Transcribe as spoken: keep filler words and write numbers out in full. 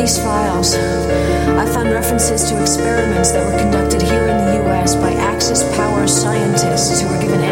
these files, I found references to experiments that were conducted here in the U S by Axis Power scientists who were given